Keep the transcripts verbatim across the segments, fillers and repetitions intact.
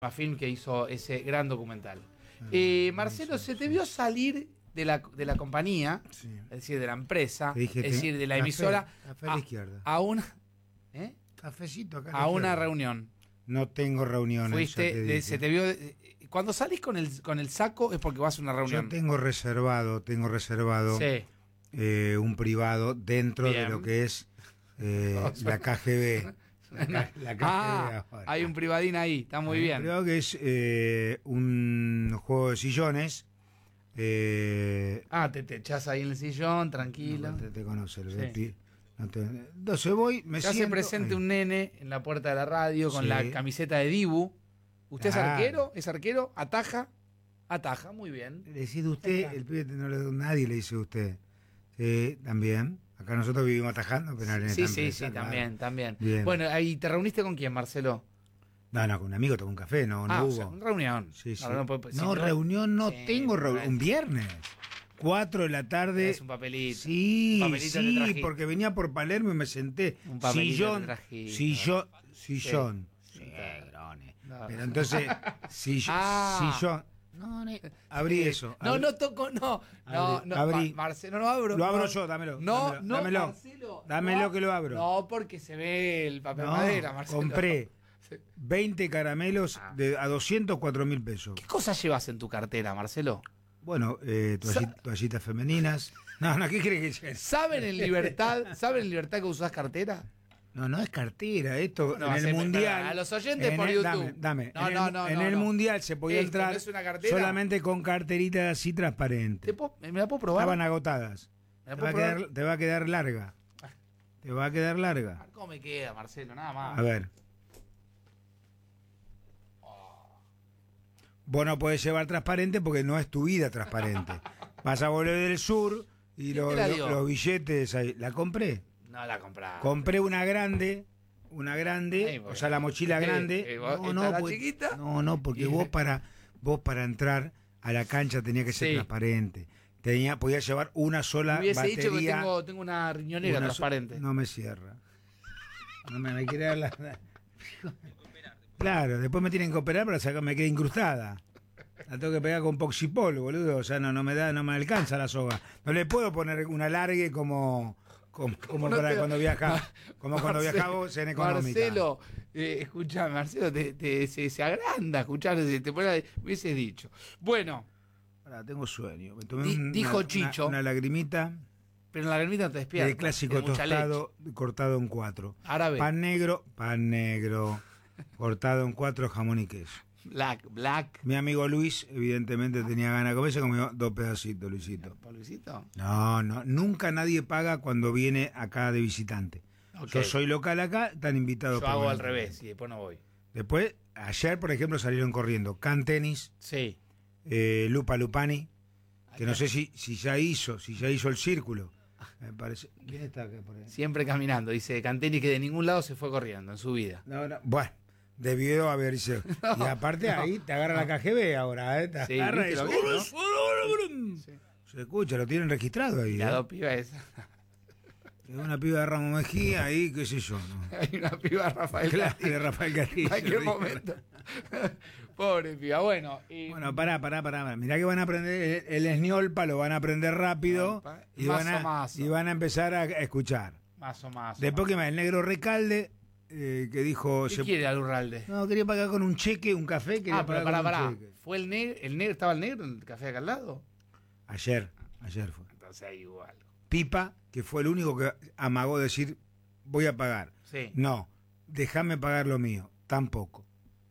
Film que hizo ese gran documental. Eh, Marcelo, se te vio salir de la, de la compañía, sí. es decir, de la empresa, dije, es decir, de la café, emisora, café a, la izquierda. a una, ¿eh? Cafecito acá a, a una reunión. No tengo reuniones. Fuiste, te de, se te vio. Cuando salís con el con el saco es porque vas a una reunión. Yo tengo reservado, tengo reservado sí. eh, un privado dentro Bien. de lo que es eh, la K G B. La, la ah, hay un privadín ahí, está muy hay bien. Un privado que es eh, un juego de sillones. Eh, ah, te, te echás ahí en el sillón, tranquilo. No, te, te conoce el sí. no te, Entonces voy, me se siento. hace presente ahí un nene en la puerta de la radio con sí. la camiseta de Dibu. ¿Usted claro. es arquero? ¿Es arquero? ¿Ataja? Ataja, muy bien. Le decís usted, el pibe no le nadie le dice usted. Sí, también. Acá nosotros vivimos atajando penales. Sí, sí, sí, claro. también, también. Bien. Bueno, ahí te reuniste con quién, Marcelo. No, no, con un amigo tomé un café, no, no ah, hubo. O sea, una reunión. Sí, sí. No, no, pues, no, no reunión no sí, tengo, reunión. Un viernes. Cuatro de la tarde. Es un papelito. Sí, un papelito sí, porque venía por Palermo y me senté. Un papelito sillón, trajiste, sillón, sillón. Sí, sí, grone. No. Pero entonces, sillón, ah. sillón. No, no, abrí sí. eso. No, abrí. no toco, no. No, no, abrí. Mar Marcelo, no abro. Lo abro no. yo, dámelo. No, dámelo, no, dámelo. Marcelo. Dámelo no, que lo abro. No, porque se ve el papel no, madera, Marcelo. Compré veinte caramelos ah. de, a doscientos cuatro mil pesos. ¿Qué cosas llevas en tu cartera, Marcelo? Bueno, eh, toallitas, toallitas femeninas. No, no, ¿qué crees que es? ¿Saben en libertad, ¿saben en libertad que usás cartera? No, no es cartera, esto no, en el se, mundial. A los oyentes por el, YouTube. Dame, dame. No, en no, el, no, en no, el no. mundial se podía Esto entrar no es una cartera. Solamente con carterita así transparente. Puedo, ¿Me la puedo probar? Estaban agotadas. ¿Me la te, va a quedar, te va a quedar larga. Te va a quedar larga. ¿Cómo me queda, Marcelo? Nada más. A ver. Vos no podés llevar transparente porque no es tu vida transparente. Vas a volver del sur y lo, lo, los billetes ahí. ¿La compré? No la compré. Compré una grande, una grande, Ay, o sea, la mochila grande. Eh, eh, no, no, la pues, chiquita? no, no, porque vos para vos para entrar a la cancha tenía que ser sí. transparente. Tenía, podía llevar una sola me hubiese batería. dicho que tengo, tengo una riñonera una transparente. So, no me cierra. No me, me quiere dar la... Claro, después me tienen que operar para sacar, me queda incrustada. La tengo que pegar con poxipol, boludo. O sea, no, no me da, no me alcanza la soga. No le puedo poner un alargue como, como, como no para te... cuando viaja, como Marcelo, cuando viajamos en económica. Marcelo, eh, escuchá, Marcelo, te, te, se, se agranda, escuchar, te pone, me hubieses dicho. Bueno. Ahora tengo sueño. Me tomé di, un, dijo una, Chicho. Una, una lagrimita. Pero la lagrimita no te despierta. El clásico tostado cortado en cuatro. Árabe. Pan negro, pan negro. Cortado en cuatro, jamón y queso. Black, black. Mi amigo Luis, evidentemente, tenía ganas de comer, se comió dos pedacitos, Luisito. ¿Para Luisito? No, no, nunca nadie paga cuando viene acá de visitante. Okay. Yo soy local acá, están invitados. Yo hago al revés y después no voy. Después, ayer, por ejemplo, salieron corriendo Can Tenis, sí. eh, Lupa Lupani, que no sé si, si ya hizo, si ya hizo el círculo. Me parece. ¿Quién está acá por ahí? Siempre caminando, dice Canteni que de ningún lado se fue corriendo en su vida. No, no, bueno. Debió haberse. No, y aparte no, ahí te agarra no. la K G B ahora, ¿eh? Te sí, agarra eso. Que, ¿no? Sí. Se escucha, lo tienen registrado ahí. La ¿eh? dos pibas esa. Una piba de Ramos Mejía ahí, qué sé yo. ¿no? Hay una piba de Rafael claro, Castillo. De Rafael Castillo. En cualquier momento. Pobre piba. Bueno. Y... Bueno, pará, pará, pará. Mirá que van a aprender el, el esniolpa, lo van a aprender rápido. Y van, a, mazo. y van a empezar a escuchar. Más o más. Después que el negro Recalde. Eh, que dijo... ¿Qué se... quiere Alurralde? No, quería pagar con un cheque, un café. Ah, pero pará, pará. ¿Fue el negro? ¿El negro estaba el negro en el café acá al lado? Ayer, ayer fue. Entonces ahí igual. Pipa, que fue el único que amagó decir, voy a pagar. Sí. No, déjame pagar lo mío. Tampoco.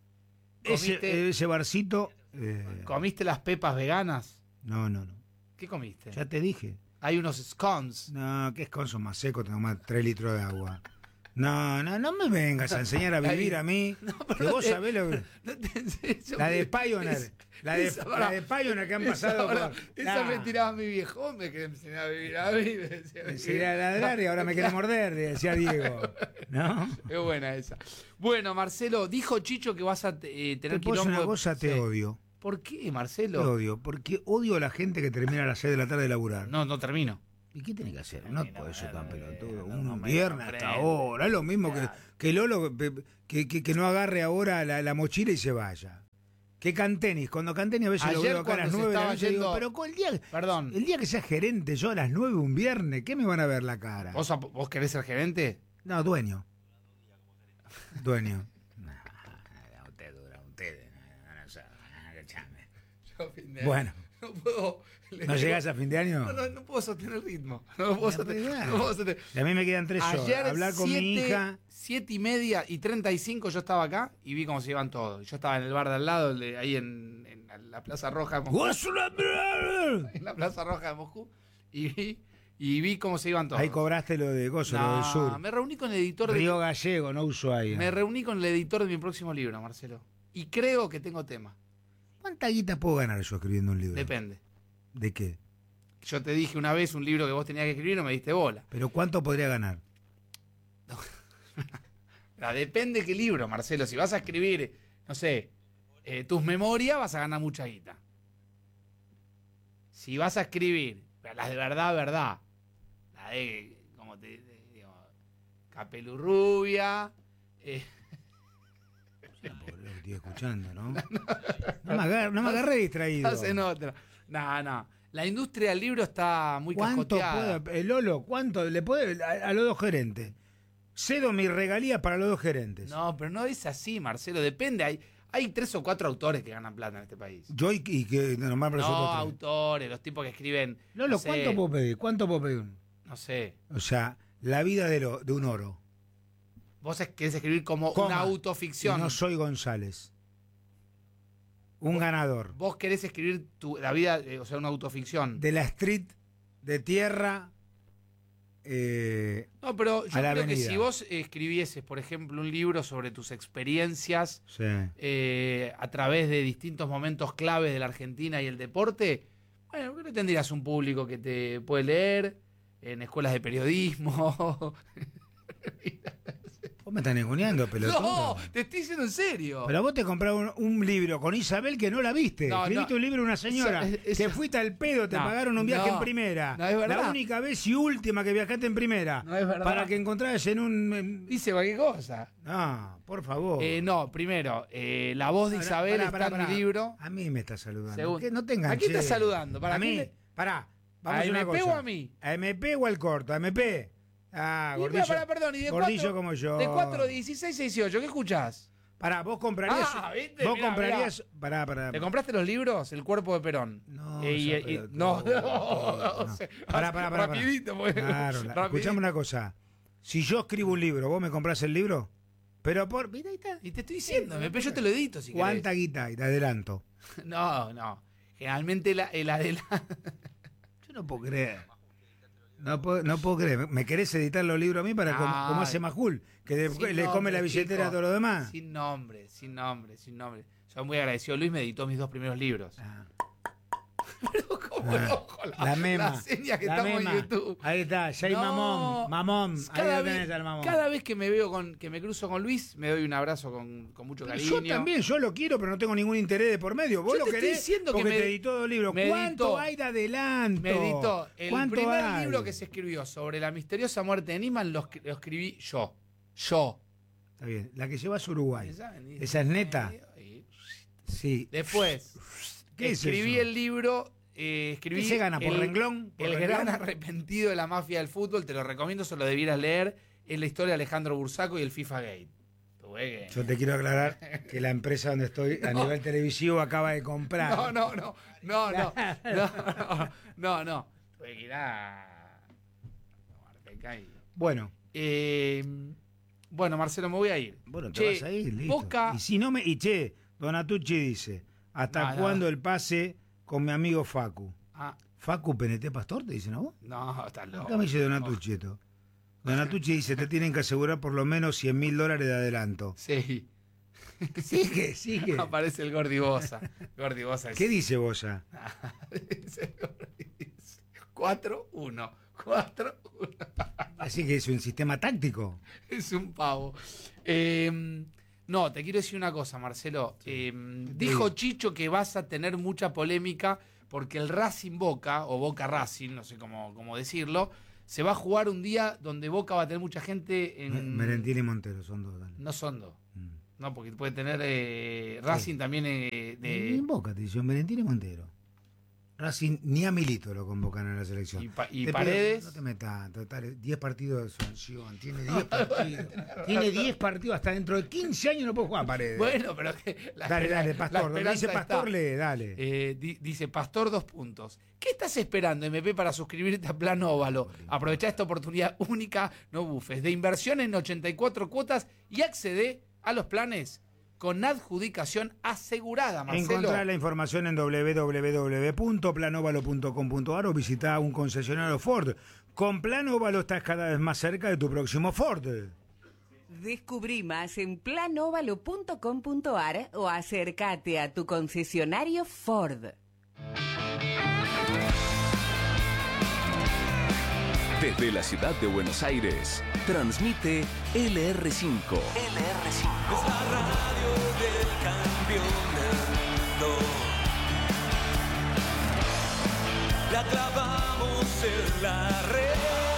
Ese, ese barcito... Eh... ¿Comiste las pepas veganas? No, no, no. ¿Qué comiste? Ya te dije. Hay unos scones. No, ¿qué scones son más secos? Tengo más tres litros de agua. No, no, no me vengas a enseñar a vivir a mí. No, que vos te, sabés lo que... No te, la de Pioneer. La de, esa, la de Pioneer que han pasado ahora, por... Esa nah. me tiraba mi viejo, me quería enseñar a vivir a mí. Me decía, me quería ladrar y ahora me quiere morder, decía Diego. ¿No? Es buena esa. Bueno, Marcelo, dijo Chicho que vas a eh, tener te quilombo... una cosa, te sí. odio. ¿Por qué, Marcelo? Te odio, porque odio a la gente que termina a las seis de la tarde de laburar. No, no termino. ¿Y qué tiene que hacer? No puede ser tan pelotudo. no, Un no me viernes hasta ahora. Es lo mismo que, que Lolo, que, que, que no agarre ahora la, la mochila y se vaya. Que Cantenis. Cuando Cantenis a veces Ayer lo veo acá a las nueve de la noche, yendo... digo, pero el día, Perdón. el día que sea gerente yo a las nueve un viernes, ¿qué me van a ver la cara? ¿Vos, vos querés ser gerente? No, dueño. Dueño. No, usted dura, usted. Bueno. No puedo. ¿No llegás a fin de año? No, no, no puedo sostener el ritmo. No, no puedo, sostener, no puedo sostener. Y a mí me quedan tres Ayer, horas. Hablar con siete, mi hija. Siete y media y treinta y cinco yo estaba acá y vi cómo se iban todos. Yo estaba en el bar de al lado, de, ahí en, en la Plaza Roja de Moscú. En la Plaza Roja de Moscú. Y vi, y vi cómo se iban todos. Ahí cobraste lo de Gozo, no, lo del sur. Me reuní con el editor Río de. Gallego, no Ushuaia. Me reuní con el editor de mi próximo libro, Marcelo. Y creo que tengo tema. ¿Cuánta guita puedo ganar yo escribiendo un libro? Depende. ¿De qué? Yo te dije una vez un libro que vos tenías que escribir y no me diste bola. ¿Pero cuánto podría ganar? No, depende qué libro, Marcelo. Si vas a escribir, no sé, eh, tus memorias, vas a ganar mucha guita. Si vas a escribir las de verdad, verdad, la de, como te, te digo, Capelurrubia, eh, Por lo que estoy escuchando, ¿no? No me agarré, no me agarré distraído. hacen otra. No, no. La industria del libro está muy ¿Cuánto cascoteada. puede, el Lolo, cuánto le puede a, a los dos gerentes? Cedo mis regalías para los dos gerentes. No, pero no es así, Marcelo. Depende. Hay, hay tres o cuatro autores que ganan plata en este país. Yo y, y que normal para No, nosotros tres. autores, los tipos que escriben. Lolo, no sé, ¿cuánto puedo pedir? ¿Cuánto puedo pedir? No sé. O sea, la vida de, lo, de un oro. Vos es- querés escribir como Coma. una Y autoficción. no soy González. Un ganador. Vos querés escribir tu, la vida, eh, o sea, una autoficción. De la street, de tierra. Eh, No, pero yo a la creo que avenida. si vos escribieses, por ejemplo, un libro sobre tus experiencias sí. eh, a través de distintos momentos claves de la Argentina y el deporte, bueno, creo que tendrías un público que te puede leer en escuelas de periodismo. Vos me estás ninguneando, pelotudo. No, te estoy diciendo en serio. Pero vos te comprás un, un libro con Isabel que no la viste. No, Escribiste no. un libro de una señora Eso- eso- que fuiste al pedo, te No, pagaron un viaje no, en primera. no es verdad. La única vez y última que viajaste en primera. No es verdad. Para que encontrás en un... en- Dice cualquier cosa. No, por favor. Eh, no, primero, eh, la voz de Pará, Isabel pará, está pará, en pará. mi libro. A mí me está saludando. Segundo. ¿Qué? No te enganches. ¿A quién estás saludando? ¿Para a mí. quién le- Pará. Vamos ¿A a hacer una M P cosa. o a mí? ¿A M P o al corto? ¿A M P? Ah, Y, gordillo. pará, perdón, y de gordillo cuatro, como yo. De cuatro, dieciséis, dieciocho, ¿qué escuchás? Pará, vos comprarías... Ah, ¿viste? Vos Mirá, comprarías... Pará, pará. ¿Te compraste los libros? El cuerpo de Perón. No, Eh, y- esa y- pelotuda. no, no, No. no sé. Pará, pará, pará, Rapidito, porque- Claro, la- rapidito. escuchame una cosa. Si yo escribo un libro, ¿vos me comprás el libro? Pero por... Mira, ahí está. Y te estoy diciendo, me yo te lo edito si ¿Cuánta querés. guita? Y te adelanto. No, no. Generalmente la, el adelanto. Yo no puedo creer. No puedo, no puedo creer. ¿Me querés editar los libros a mí para como, Ay. como hace Majul? Que de- Sin le come nombre, la billetera chico. a todo lo demás. Sin nombre, sin nombre, sin nombre. Soy muy agradecido. Luis me editó mis dos primeros libros. Ah, Pero cómo ah. ojo, la, La mema. la seña que la estamos mema. en YouTube. Ahí está, ya hay No. mamón. Mamón. Ahí Cada lo vez, tenés al mamón. cada vez que me veo con, que me cruzo con Luis, me doy un abrazo con, con mucho Pero cariño. yo también, yo lo quiero, pero no tengo ningún interés de por medio. Vos Yo lo te estoy querés diciendo que porque me- te editó dos libros. me ¿Cuánto editó. hay de adelanto? Me editó. El ¿Cuánto primer hay? libro que se escribió sobre la misteriosa muerte de Nisman lo, escri- lo escribí yo. Yo. Está bien. La que llevas a Uruguay. ¿Saben? ¿Esa es neta? Y- Sí. Después, ¿Qué es escribí eso? el libro. Eh, escribí ¿Qué se gana? ¿Por el, renglón? ¿Por el renglón? gran arrepentido de la mafia del fútbol. Te lo recomiendo, se lo debieras leer. Es la historia de Alejandro Bursaco y el FIFA Gate. Tuve que- Yo te quiero aclarar que la empresa donde estoy a nivel televisivo acaba de comprar. No, no, no, no, no, no, no, no. Tuve que ir a Marteca y- Bueno, Eh, bueno, Marcelo, me voy a ir. bueno, te Che, vas a ir, listo. Boca, Y si no me... Y che, Donatucci dice, ¿hasta No, no. cuándo el pase con mi amigo Facu? ah, ¿Facu P N T Pastor te dicen a vos? no, estás loco. Acá me dice Donatucci esto. Donatucci dice, te tienen que asegurar por lo menos cien mil dólares de adelanto. Sí, Sigue, sigue. aparece el Gordibosa. Gordibosa es... ¿Qué dice Bosa? Dice Gordibosa. cuatro uno. cuatro uno. Así que es un sistema táctico. Es un pavo. Eh, no, te quiero decir una cosa, Marcelo. Eh, dijo Chicho que vas a tener mucha polémica porque el Racing Boca, o Boca Racing, no sé cómo, cómo decirlo, se va a jugar un día donde Boca va a tener mucha gente en... Merentiel y Montero son dos. Dale. No son dos. Mm. No, porque puede tener eh, Racing sí. también eh, de... En Boca te dicen Merentiel y Montero. Racing ni a Milito lo convocan a la selección. ¿Y, pa y te Paredes? Pido, no te metas, total, diez partidos de sanción. Tiene diez partidos. Tiene diez partidos hasta dentro de quince años no puede jugar Paredes. Bueno, pero que la, dale, dale, Pastor. Donde dice Pastor, está. lee, dale. Eh, di, dice Pastor, dos puntos. ¿Qué estás esperando, M P, para suscribirte a Plan Óvalo? Aprovechá esta oportunidad única, no bufes, de inversión en ochenta y cuatro cuotas y accede a los planes con adjudicación asegurada, Marcelo. Encontrá la información en doble u doble u doble u punto plan óvalo punto com punto a r o visitá un concesionario Ford. Con Plan Óvalo estás cada vez más cerca de tu próximo Ford. Descubrí más en plan óvalo punto com punto a r o acércate a tu concesionario Ford. Desde la ciudad de Buenos Aires, transmite L R cinco. L R cinco. Es la radio del campeón del mundo. La clavamos en la red.